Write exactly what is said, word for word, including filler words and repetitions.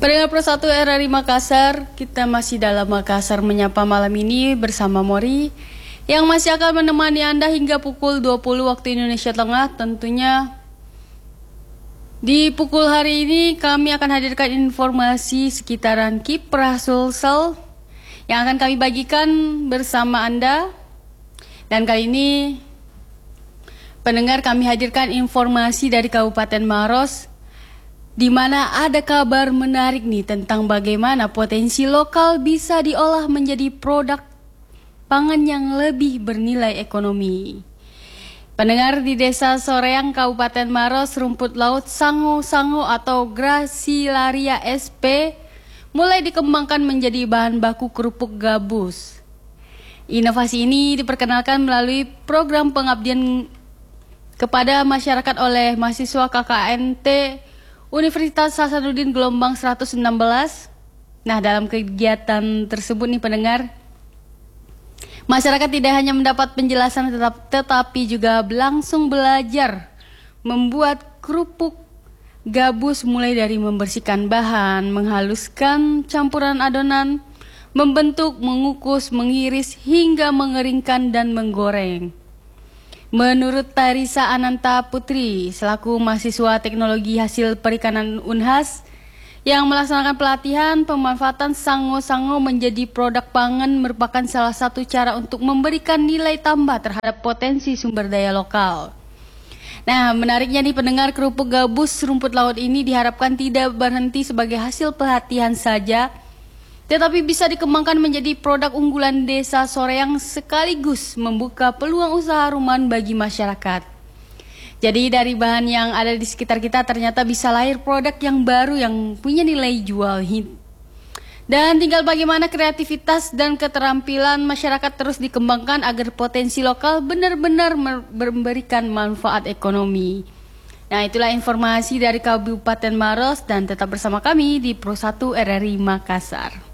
Pendengar Pro satu R R I Makassar, kita masih dalam Makassar Menyapa malam ini bersama Mori yang masih akan menemani Anda hingga pukul dua puluh waktu Indonesia Tengah. Tentunya di pukul hari ini kami akan hadirkan informasi sekitaran Kiprah Sulsel yang akan kami bagikan bersama Anda. Dan kali ini pendengar, kami hadirkan informasi dari Kabupaten Maros, di mana ada kabar menarik nih tentang bagaimana potensi lokal bisa diolah menjadi produk pangan yang lebih bernilai ekonomi. Pendengar, di Desa Soreang, Kabupaten Maros, rumput laut sango-sango atau Gracilaria S P mulai dikembangkan menjadi bahan baku kerupuk gabus. Inovasi ini diperkenalkan melalui program pengabdian kepada masyarakat oleh mahasiswa K K N T Universitas Hasanuddin gelombang seratus enam belas. Nah, dalam kegiatan tersebut nih pendengar, masyarakat tidak hanya mendapat penjelasan tetap, tetapi juga langsung belajar membuat kerupuk gabus, mulai dari membersihkan bahan, menghaluskan campuran adonan, membentuk, mengukus, mengiris, hingga mengeringkan dan menggoreng. Menurut Tarisa Ananta Putri, selaku mahasiswa teknologi hasil perikanan Unhas yang melaksanakan pelatihan, pemanfaatan sango-sango menjadi produk pangan merupakan salah satu cara untuk memberikan nilai tambah terhadap potensi sumber daya lokal. Nah, menariknya nih pendengar, kerupuk gabus rumput laut ini diharapkan tidak berhenti sebagai hasil pelatihan saja, tetapi bisa dikembangkan menjadi produk unggulan Desa Soreang sekaligus membuka peluang usaha rumahan bagi masyarakat. Jadi dari bahan yang ada di sekitar kita ternyata bisa lahir produk yang baru yang punya nilai jual. Dan tinggal bagaimana kreativitas dan keterampilan masyarakat terus dikembangkan agar potensi lokal benar-benar memberikan manfaat ekonomi. Nah, itulah informasi dari Kabupaten Maros, dan tetap bersama kami di Pro satu R R I Makassar.